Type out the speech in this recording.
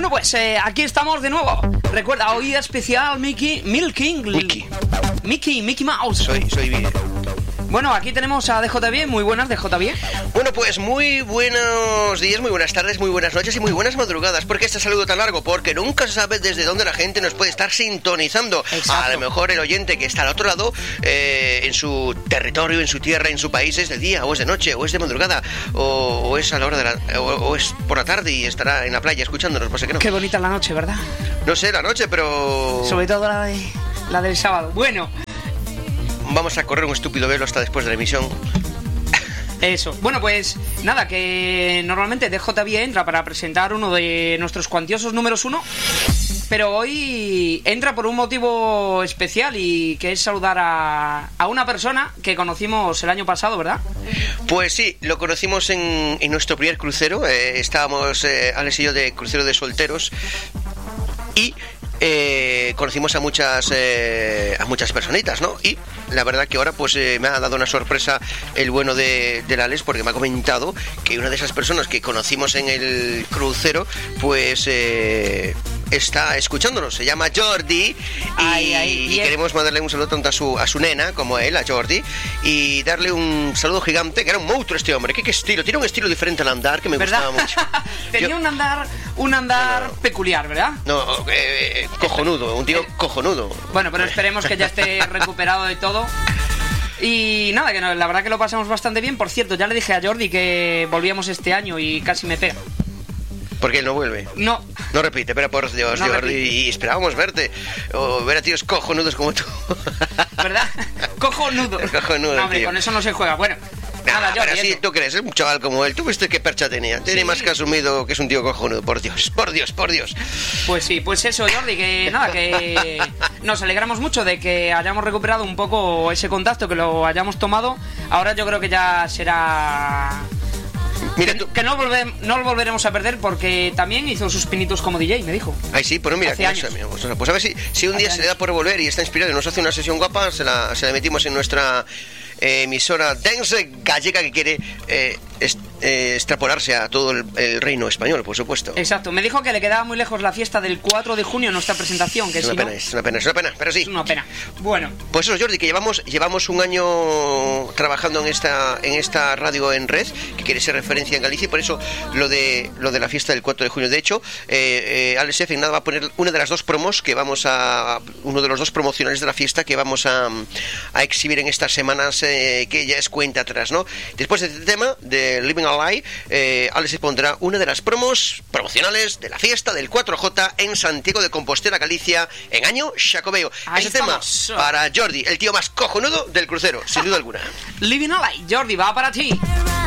pues aquí estamos de nuevo. Recuerda, hoy especial Mickey Mouse. Soy bien. Bueno, aquí tenemos a DJB. Muy buenas, DJB. Bueno, pues muy buenos días, muy buenas tardes, muy buenas noches y muy buenas madrugadas. ¿Por qué este saludo tan largo? Porque nunca se sabe desde dónde la gente nos puede estar sintonizando. Exacto. A lo mejor el oyente que está al otro lado, en su territorio, en su tierra, en su país, es de día, o es de noche, o es de madrugada, o es a la hora de o es por la tarde y estará en la playa escuchándonos, pues que no. Qué bonita la noche, ¿verdad? No sé, la noche, pero... Sobre todo la del sábado. Bueno... Vamos a correr un estúpido velo hasta después de la emisión. Eso. Bueno, pues nada, que normalmente DJB entra para presentar uno de nuestros cuantiosos números 1, pero hoy entra por un motivo especial y que es saludar a una persona que conocimos el año pasado, ¿verdad? Pues sí, lo conocimos en nuestro primer crucero. Estábamos Alex y yo de crucero de solteros y... conocimos a muchas personitas, ¿no? Y la verdad que ahora pues me ha dado una sorpresa el bueno del Alex, porque me ha comentado que una de esas personas que conocimos en el crucero pues está escuchándonos. Se llama Jordi y queremos mandarle un saludo tanto a su nena como a él, a Jordi, y darle un saludo gigante, que era un monstruo este hombre. ¿Qué estilo? Tiene un estilo diferente al andar que me gustaba mucho. Tenía un andar peculiar, ¿verdad? No, cojonudo, un tío cojonudo. Bueno, pero esperemos que ya esté recuperado de todo. Y nada, que la verdad que lo pasamos bastante bien. Por cierto, ya le dije a Jordi que volvíamos este año y casi me pega. ¿Por qué él no vuelve? No repite, pero por Dios, no Jordi, repite. y esperábamos verte, o ver a tíos cojonudos como tú. ¿Verdad? Cojonudo. Cojonudo, no, hombre, tío. con eso no se juega. Bueno, nada, Jordi. Pero sí, ¿tú crees? Es un chaval como él. ¿Tú viste qué percha tenía? Tiene más que asumido que es un tío cojonudo. Por Dios. Pues sí, pues eso, Jordi, que nada, que nos alegramos mucho de que hayamos recuperado un poco ese contacto, que lo hayamos tomado. Ahora yo creo que ya será... Mira, que no lo volveremos a perder, porque también hizo sus pinitos como DJ, me dijo. Ay, sí, pero mira, Hace años. Pues a ver si un día se le da por volver y está inspirado y nos hace una sesión guapa, se la metimos en nuestra emisora dance gallega, que quiere extrapolarse a todo el reino español, por supuesto. Exacto, me dijo que le quedaba muy lejos la fiesta del 4 de junio, nuestra presentación, que es una pena, pero sí. Es una pena. Bueno. Pues eso, Jordi, que llevamos un año trabajando en esta radio en red, que quiere ser referencia en Galicia, y por eso lo de la fiesta del 4 de junio. De hecho, Alex F. nada va a poner uno de los dos promocionales de la fiesta que vamos a exhibir en estas semanas, que ya es cuenta atrás, ¿no? Después de este tema, de Living Alive, Alex pondrá una de las promocionales de la fiesta del 4J en Santiago de Compostela, Galicia, en año Xacobeo. Ese tema para Jordi, el tío más cojonudo del crucero, sin duda alguna. Living Alive, Jordi, va para ti.